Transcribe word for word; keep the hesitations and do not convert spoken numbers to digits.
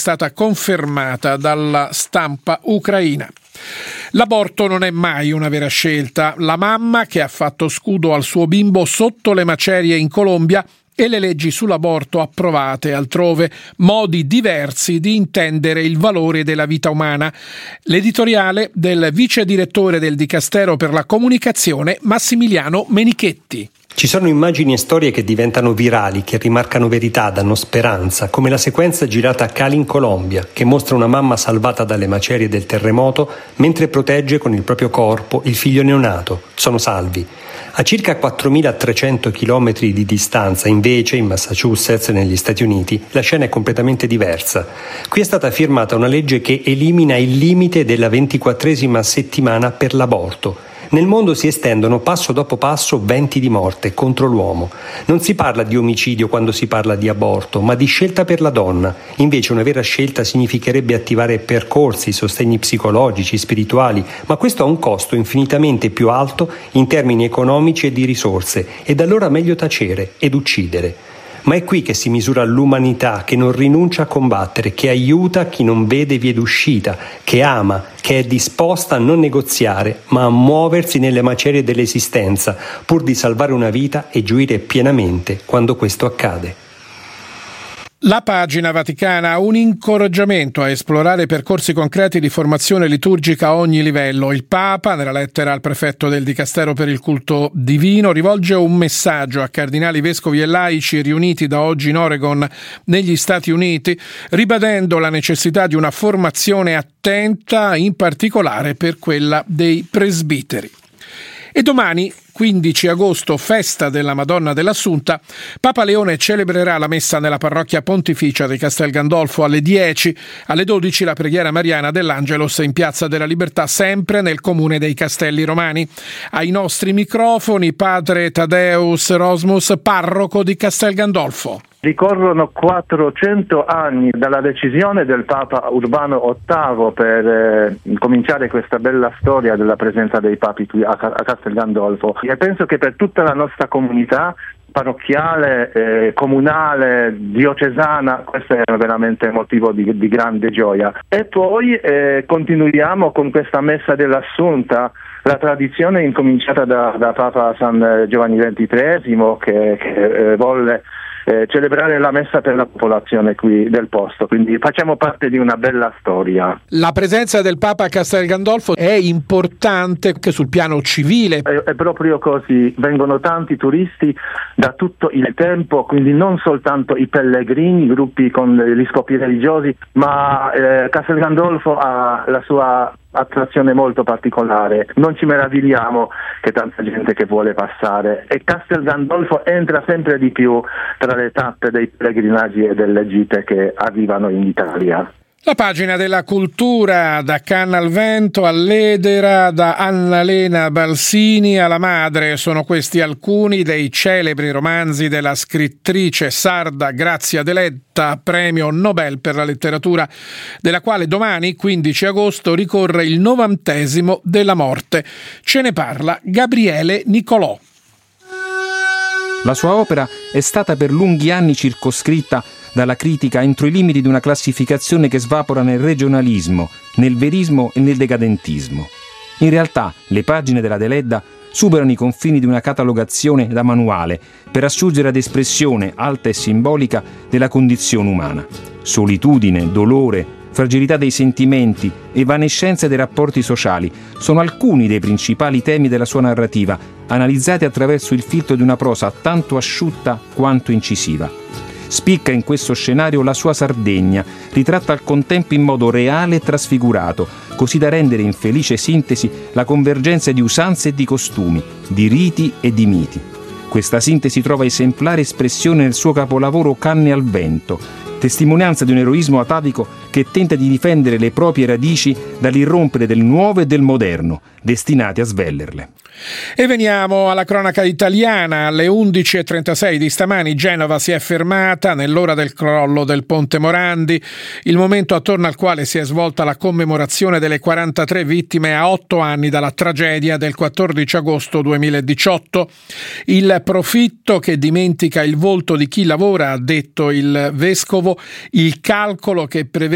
stata confermata dalla stampa ucraina. L'aborto non è mai una vera scelta. La mamma che ha fatto scudo al suo bimbo sotto le macerie in Colombia e le leggi sull'aborto approvate altrove, modi diversi di intendere il valore della vita umana. L'editoriale del vice direttore del Dicastero per la Comunicazione Massimiliano Menichetti. Ci sono immagini e storie che diventano virali, che rimarcano verità, danno speranza, come la sequenza girata a Cali in Colombia, che mostra una mamma salvata dalle macerie del terremoto mentre protegge con il proprio corpo il figlio neonato. Sono salvi. A circa quattromilatrecento chilometri di distanza, invece, in Massachusetts, negli Stati Uniti, la scena è completamente diversa. Qui è stata firmata una legge che elimina il limite della ventiquattresima settimana per l'aborto. Nel mondo si estendono passo dopo passo venti di morte contro l'uomo. Non si parla di omicidio quando si parla di aborto, ma di scelta per la donna. Invece una vera scelta significherebbe attivare percorsi, sostegni psicologici, spirituali, ma questo ha un costo infinitamente più alto in termini economici e di risorse, ed allora meglio tacere ed uccidere. Ma è qui che si misura l'umanità che non rinuncia a combattere, che aiuta chi non vede vie d'uscita, che ama, che è disposta a non negoziare, ma a muoversi nelle macerie dell'esistenza, pur di salvare una vita e gioire pienamente quando questo accade. La pagina vaticana, un incoraggiamento a esplorare percorsi concreti di formazione liturgica a ogni livello. Il Papa, nella lettera al prefetto del Dicastero per il culto divino, rivolge un messaggio a cardinali, vescovi e laici riuniti da oggi in Oregon negli Stati Uniti, ribadendo la necessità di una formazione attenta, in particolare per quella dei presbiteri. E domani, quindici agosto, festa della Madonna dell'Assunta, Papa Leone celebrerà la messa nella parrocchia pontificia di Castel Gandolfo alle dieci, alle dodici la preghiera mariana dell'Angelus in Piazza della Libertà, sempre nel comune dei Castelli Romani. Ai nostri microfoni padre Tadeus Rosmus, parroco di Castel Gandolfo. Ricorrono quattrocento anni dalla decisione del Papa Urbano ottavo per eh, cominciare questa bella storia della presenza dei papi qui a, a Castel Gandolfo, e penso che per tutta la nostra comunità parrocchiale, eh, comunale, diocesana, questo è veramente motivo di, di grande gioia. E poi eh, continuiamo con questa messa dell'Assunta, la tradizione incominciata da, da Papa San Giovanni ventitreesimo che, che eh, volle Eh, celebrare la messa per la popolazione qui del posto, quindi facciamo parte di una bella storia. La presenza del Papa a Castel Gandolfo è importante anche sul piano civile. È, è proprio così, vengono tanti turisti da tutto il tempo, quindi non soltanto i pellegrini, i gruppi con gli scopi religiosi, ma eh, Castel Gandolfo ha la sua attrazione molto particolare. Non ci meravigliamo che tanta gente che vuole passare, e Castel Gandolfo entra sempre di più tra le tappe dei pellegrinaggi e delle gite che arrivano in Italia. La pagina della cultura, da Canna al Vento all'Edera, da Annalena Balsini alla Madre, sono questi alcuni dei celebri romanzi della scrittrice sarda Grazia Deledda, premio Nobel per la letteratura, della quale domani, quindici agosto, ricorre il novantesimo della morte. Ce ne parla Gabriele Nicolò. La sua opera è stata per lunghi anni circoscritta dalla critica entro i limiti di una classificazione che svapora nel regionalismo, nel verismo e nel decadentismo. In realtà, le pagine della Deledda superano i confini di una catalogazione da manuale per assurgere ad espressione alta e simbolica della condizione umana. Solitudine, dolore, fragilità dei sentimenti, evanescenza dei rapporti sociali sono alcuni dei principali temi della sua narrativa, analizzati attraverso il filtro di una prosa tanto asciutta quanto incisiva. Spicca in questo scenario la sua Sardegna, ritratta al contempo in modo reale e trasfigurato, così da rendere in felice sintesi la convergenza di usanze e di costumi, di riti e di miti. Questa sintesi trova esemplare espressione nel suo capolavoro Canne al Vento, testimonianza di un eroismo atavico che tenta di difendere le proprie radici dall'irrompere del nuovo e del moderno, destinati a svellerle. E veniamo alla cronaca italiana. Alle undici e trentasei di stamani Genova si è fermata nell'ora del crollo del Ponte Morandi, il momento attorno al quale si è svolta la commemorazione delle quarantatré vittime a otto anni dalla tragedia del quattordici agosto duemiladiciotto. Il profitto che dimentica il volto di chi lavora, ha detto il vescovo, il calcolo che prevede